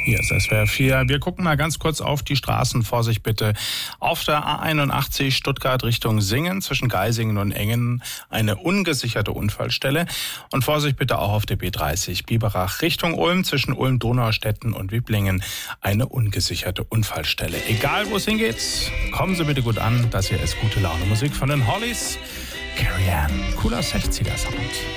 Hier ist SWR 4. Wir gucken mal ganz kurz auf die Straßen. Vorsicht bitte. Auf der A81 Stuttgart Richtung Singen zwischen Geisingen und Engen eine ungesicherte Unfallstelle. Und Vorsicht bitte auch auf der B30 Biberach Richtung Ulm zwischen Ulm-Donaustetten und Wiblingen eine ungesicherte Unfallstelle. Egal wo es hingeht, kommen Sie bitte gut an. Das hier ist gute Laune Musik von den Hollies. Carrie Ann, cooler 60er Sound.